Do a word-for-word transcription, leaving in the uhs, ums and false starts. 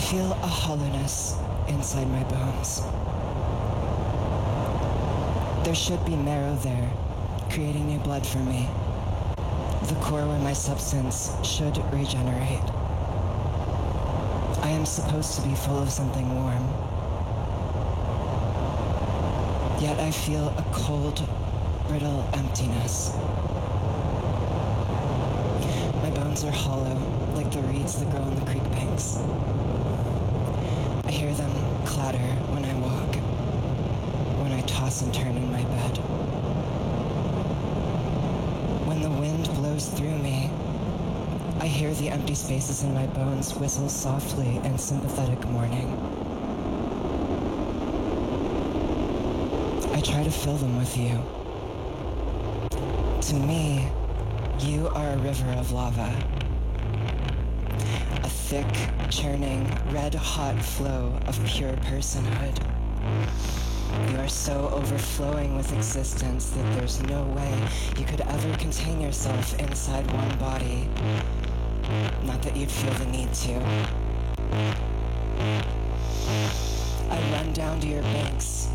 feel a hollowness inside my bones. There should be marrow there, creating new blood for me. The core where my substance should regenerate. I am supposed to be full of something warm. Yet I feel a cold, brittle emptiness. My bones are hollow, like the reeds that grow on the creek banks. I hear them clatter when I walk, when I toss and turn in my bed. When the wind blows through me, I hear the empty spaces in my bones whistle softly in sympathetic mourning. I try to fill them with you. To me, you are a river of lava. A thick, churning, red-hot flow of pure personhood. You are so overflowing with existence that there's no way you could ever contain yourself inside one body. Not that you'd feel the need to. I run down to your banks,